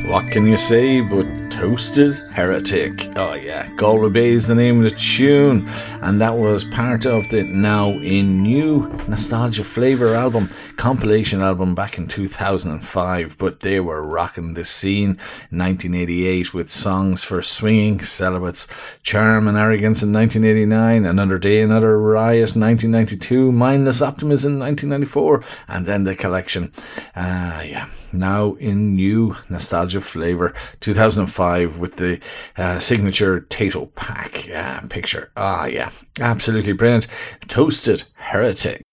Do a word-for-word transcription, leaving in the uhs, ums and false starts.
What can you say but Toasted Heretic? Oh yeah, Galway Bay is the name of the tune, and that was part of the Now in New Nostalgia Flavour album, compilation album back in two thousand five, but they were rocking the scene in nineteen eighty-eight with songs for swinging celibates, Charm and Arrogance in nineteen eighty-nine, Another Day, Another Riot nineteen ninety-two, Mindless Optimism nineteen ninety-four, and then the collection. Ah, uh, yeah. Now in New Nostalgia Flavour two thousand five with the uh, signature Tato Pack uh, picture. Ah, yeah, absolutely brilliant. Toasted Heretic.